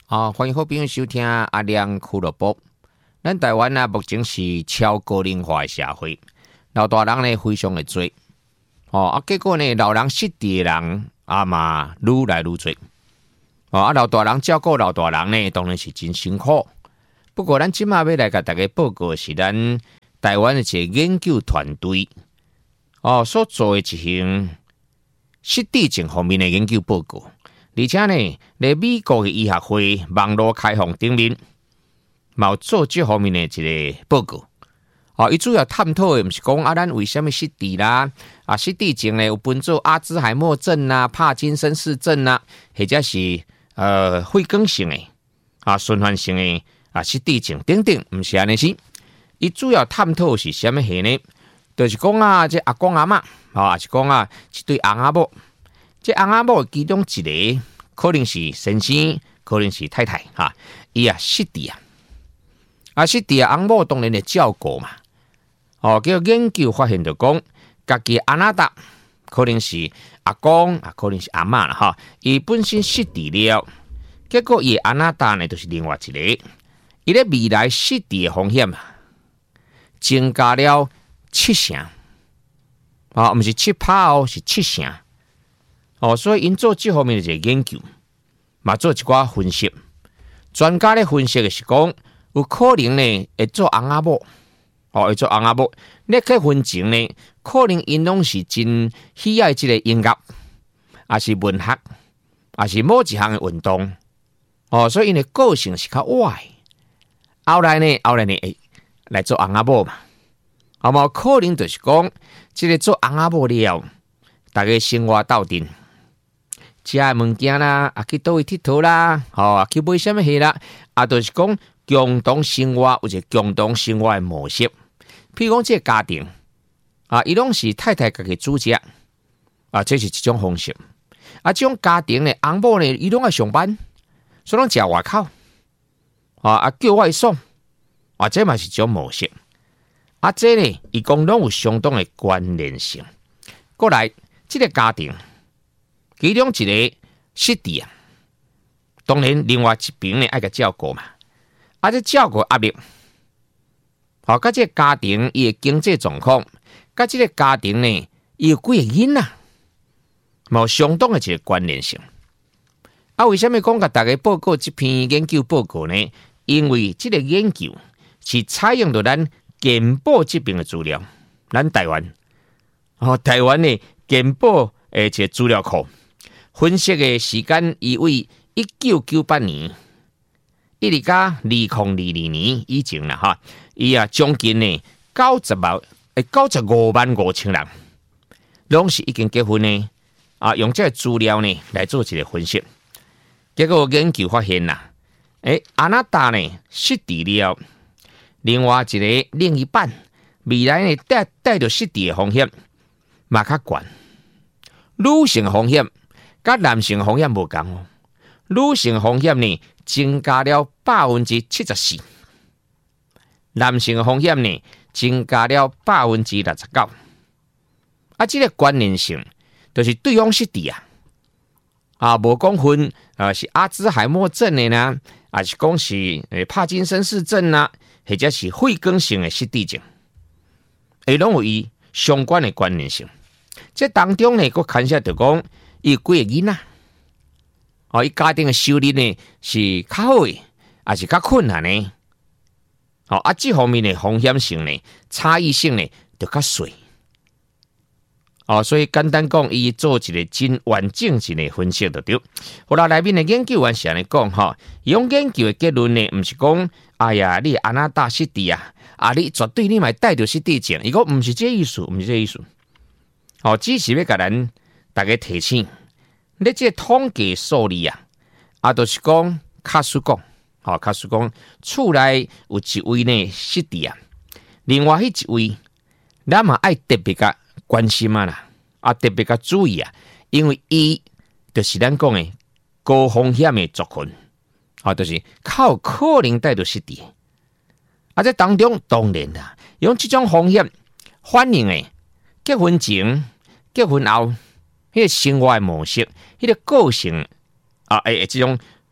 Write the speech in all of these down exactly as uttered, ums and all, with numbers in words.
啊，欢迎好朋友收听阿亮俱乐部。咱台湾啊，目前是超高龄化的社会，老大人呢非常的多。哦啊，结果呢，老人失智的人啊嘛愈来愈多。哦啊，老大人照顾老大人呢，当然是真辛苦。不过，咱今嘛要来甲大家报告的是咱台湾的一个研究团队哦所做的一项失智症方面的研究报告。而且呢，在美国的医学会网络开放顶面，有做这方面的一个报告。哦，伊主要探讨的不是讲啊，咱为什么失智啦？啊，失智症呢有分做阿兹海默症啦、帕金森氏症啦，或者是呃血管性的啊、循环性的啊失智症等等，不是安尼是。伊主要探讨是什么系呢？就是讲啊，这阿公阿嬷啊，是讲啊，一对翁仔某。这翁仔某其中一个可能是先生，可能是太太哈，伊啊失智啊，啊失智啊，翁某当然会照顾嘛。哦，叫研究发现就讲，家己阿那达可能是阿公啊，可能是阿嬷啦哈，伊本身失智了，结果伊阿那达呢，就是另外一个，伊咧未来失智的风险增加了七成，啊，毋是七趴哦，是七成。哦，所以因做这方面的一个研究，嘛做一寡分析。专家咧分析的是讲，有可能呢会做翁仔某，哦会做翁仔某。你去分情呢，可能因拢是真喜爱这个音乐，也是文学，也是某一项的运动。哦，所以因的个性是较歪。后来呢，后来呢，会来做翁仔某嘛。啊嘛，可能就是讲，这个做翁仔某了，大家生活斗阵。食的物件啦，啊去倒位佚佗啦，吼、啊去买什么戏啦，啊，就是讲共同生活有一个共同生活的模式。譬如讲，这个家庭啊，伊拢是太太家己煮食啊，这是一种方式。啊，这种家庭呢，翁某呢，伊拢爱上班，所以拢食外口啊，啊叫外送啊，这嘛是一种模式。啊，这呢，伊讲拢有相当的关联性。过来，这个家庭。其中一个失智啊，当然另外一边呢爱个照顾嘛，啊这照顾压力，好、哦，甲这个家庭伊的经济状况，甲这个家庭呢伊有几个囡仔，冇相当的一个关联性。啊，为什么讲甲大家报告这篇研究报告呢？因为这个研究是采用到咱健保这边的资料，咱台湾，哦，台湾的健保诶一个资料库。分析的时间，伊为一九九八年一直到二零二二年以前啦，哈，伊啊将近呢九十万诶九十五万五千人，拢是已经结婚呢，啊，用这个资料呢来做一个分析，结果研究发现啦，诶，阿那达呢失智了，另外一个另一半未来呢带带着失智的风险嘛较悬，女性风险。甲男性风险无同哦，女性风险呢增加了百分之七十四，男性风险呢增加了百分之六十九。啊，这个关联性就是对方失智啊，啊，无讲分啊是阿兹海默症的呢，还是讲是诶帕金森氏症啊，或者是血管性的失智症，会拢有伊相关的关联性。这当中呢，佫牵涉到讲。伊几个囡仔，哦，伊家庭的收入呢是较好的，还是较困难呢？哦，啊，这方面的风险性呢，差异性呢，就较细。哦，所以简单讲，伊做一个真完整性的分析就对。后来内面的研究员是安尼讲哈，用研究的结论呢，毋是讲，哎呀，你安那大失智啊，啊，你绝对你买带着失智症，伊讲毋是这意思，毋是这意思。哦，只是要甲咱。大家提醒，你这统计数字啊，啊，就是讲，卡叔讲，好，卡叔讲，厝内有一位呢失智啊，另外迄一位，咱嘛爱特别甲关心啊啦，啊，特别甲注意啊，因为伊就是咱讲的高风险的族群，啊，就是较有可能带着失智，啊，在当中当然啦，用这种风险反映的结婚前、结婚后。迄个生活的模式，迄、那个个性啊，诶，这种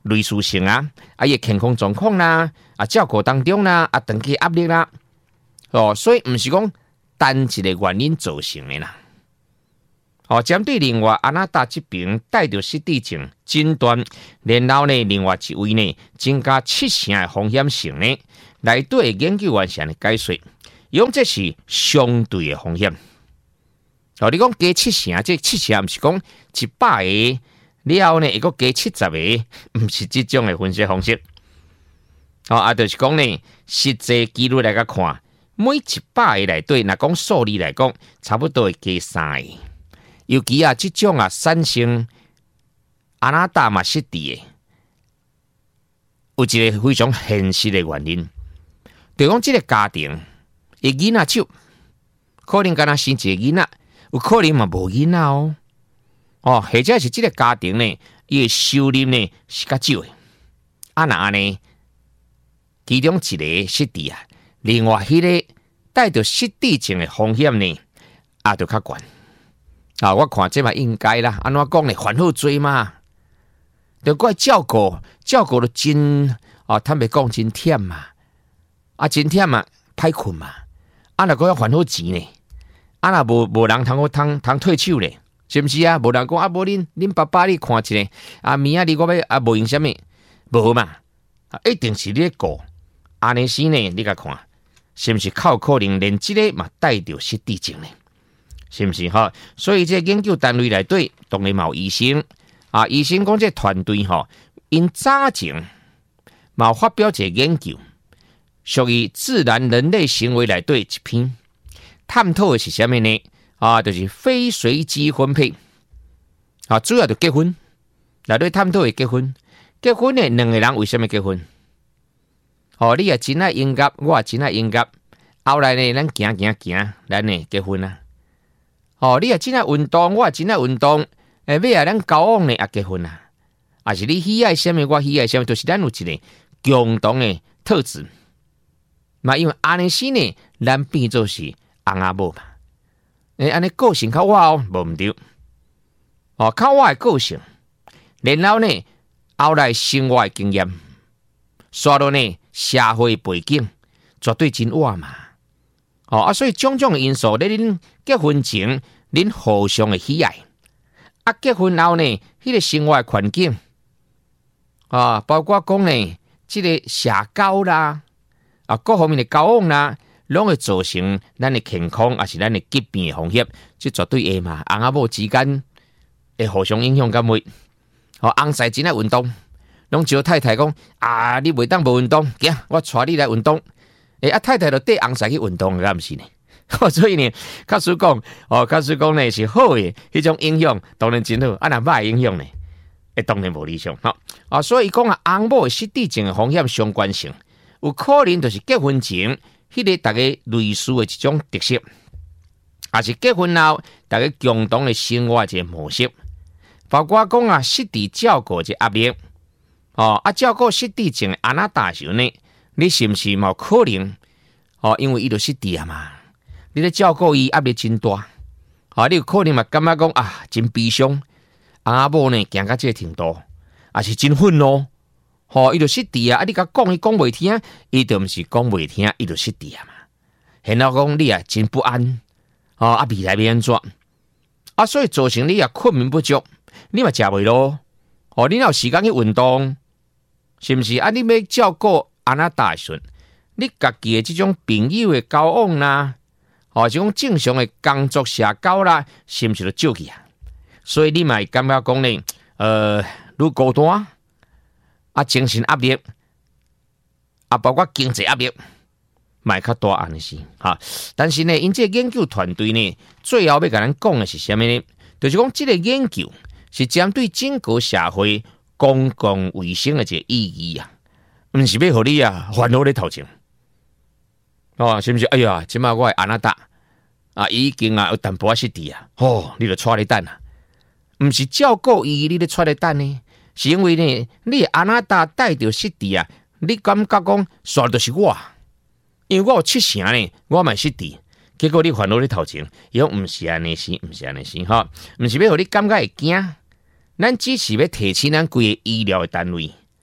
类似性啊，啊伊健康状况啦，啊照顾当中啦，啊长期压力啦，哦，所以毋是讲单一个原因造成的啦。哦，针对另外阿那达这边带着失智症诊断，然后呢，另外一位呢增加七成的风险性呢，内底研究员上的解说，用这是相对的风险。哦，你讲加七成，这七成毋是讲一百个了后呢，会个加七十个，毋是这种的分析方式。哦，啊，就是讲呢，实际记录来个看，每一百个内底，若讲数字来讲，差不多会加三个。尤其啊，这种啊产生阿那达嘛失智的，有一个非常现实的原因，就讲这个家庭，伊囡仔少，可能敢若生一个囡仔，有可能嘛无囡仔哦，哦，或者是这个家庭呢，伊的收入呢是较少的，啊那安尼，其中一个失智啊，另外迄个带着失智症的风险呢，也就较悬。啊，我看这嘛应该啦，安怎讲呢？烦恼多嘛，就怪照顾，照顾得真啊，坦白讲真忝嘛，啊真忝嘛，歹困嘛，啊若个要烦恼钱呢，啊若无无人通通通退休咧，是毋是啊？无人讲啊，无恁恁爸爸你看一下，啊明仔日我要啊无用啥物，无嘛，啊一定是你咧顾，安尼时呢，你甲看，是毋是靠可能连即个嘛带着失智症呢？是毋是哈？所以这研究单位内底当然嘛有医生啊，医生讲这团队哈，因早前嘛发表一个研究，属于自然人类行为内底一篇，探讨的是啥物呢？啊，就是非随机分配啊，主要就结婚内底探讨的结婚，结婚的两个人为什么结婚？哦，你也真爱音乐，我也真爱音乐，后来呢，咱行行行，咱呢结婚啊。哦，你也真爱运动，我也真爱运动。诶，尾啊，咱交往呢也结婚啊，啊是你喜爱什么，我喜爱什么，就是咱有一个共同的特质。嘛，因为安尼时呢，咱变做是翁仔某嘛。诶，安尼个性较我哦，无毋对。哦，较我的个性，然后呢，后来生活的经验，刷到呢社会背景，绝对真我嘛。哦啊，所以种种的因素，咧恁结婚前，恁互相的喜爱，啊，结婚后呢，迄、那个生活的环境，啊，包括讲呢，即、這個社交啦，啊，各方面的交往啦，拢會造成咱的健康，也是咱的疾病的風險，即絕對會嘛。翁仔某之間會互相影響敢會？哦，翁婿真愛運動，攏招太太講啊，你袂當無運動，行，我帶你來運動。誒、欸，啊太太就缀翁婿去運動，敢毋是呢？所以呢，假使講，哦，假使講呢是好嘅，迄種影響當然真好。啊，若歹影響呢，誒，當然無理想。吼、哦、啊，所以講啊，翁某失智症嘅風險相關性，有可能就是結婚前迄、那個大家類似嘅一種特色，也是結婚後大家共同嘅生活嘅模式，包括講啊，失智照顧嘅壓力，哦，啊，照顧失智症嘅阿那大時呢？你是毋是冇可能？哦，因為伊就失智啊嘛，你咧照顧伊壓力真大，哦，你有可能嘛感覺講啊，真悲傷，翁仔某呢行到這個程度，也是真憤怒，哦，伊就失智啊！啊，你甲講伊講袂聽，伊就毋是講袂聽，伊就失智啊嘛。然後講你啊真不安，哦，啊未來要安怎？啊，所以造成你啊困眠不足，你嘛食袂咯，哦，你哪有時間去運動？是毋是？啊，你要照顧。安那大順，你家己的這種朋友的交往啦，哦，這種正常的工作社交啦，是毋是就少去啊？所以你咪感覺講呢，呃，愈孤單，啊，精神壓力，啊，包括經濟壓力，咪較大安尼是哈。但是呢，因這個研究團隊呢，最後要甲咱講的是啥物呢？就是講這個研究是針對整個社會公共衛生的這個意義啊。毋是要互你啊煩惱咧頭前，哦，是毋是？哎呀，即馬我係安那達啊，已經啊有淡薄仔失智啊，哦，你就帶你等啊，毋是照顧伊，你咧帶你等呢？是因為呢，你安那達帶着失智啊，你感覺講煞就是我，因為我有七成呢，我嘛失智，結果你煩惱咧頭前，伊講毋是安尼是，毋是安尼是，吼，毋是要互你感覺會驚，咱只是要提醒咱規個醫療的單位。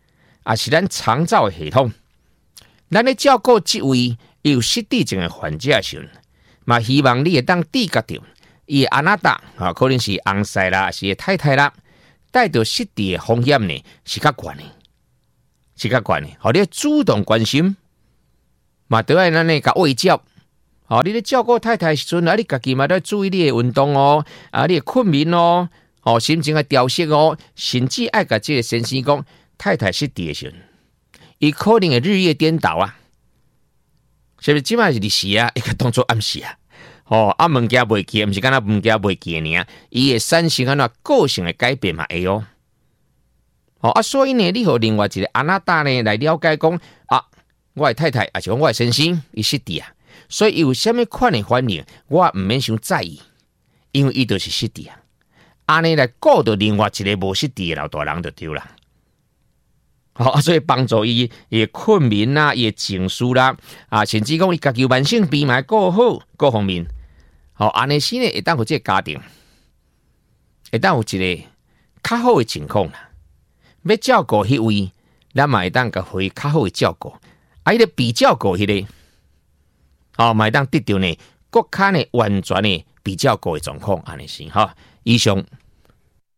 也是咱长照的系统。咱咧照顾这位有失智症的患者时，嘛希望你会当知觉到，伊阿那达啊，可能是翁婿啦，是太太啦，带着失智的风险呢，是较悬的，是较悬的。好，你主動關心，嘛都要咱呢甲慰藉。好，你咧照顧太太時陣啊，你家己嘛都要注意你的運動哦，啊，你的困眠哦，哦，心情的調適哦，甚至愛甲這個先生講，太太失智的時陣，伊可能會日夜顛倒啊，是不是？即擺是日時啊，伊個當作暗時啊。哦，啊物件袂記，毋是敢若物件袂記爾，伊會產生安怎個性的改變嘛會哦。哦啊，所以呢，你和另外一個阿那達呢來了解講啊，我的太太啊，是講我的先生，伊失智啊，所以有啥物款的反應，我毋免傷在意，因為伊就是失智啊。安尼來顧到另外一個無失智的老大人就對啦。好、哦、啊，所以幫助伊伊困眠啦，伊情緒啦，啊，甚至講伊家己慢性病嘛顧好各方面。好，安尼先呢，會當有這個家庭，會當有一個較好的情況啦。要照顧迄位，咱嘛會當甲佢較好的照顧，啊，伊個被照顧迄個，好，嘛會當得到呢，更加呢完全的被照顧的狀況，安尼先哈。以上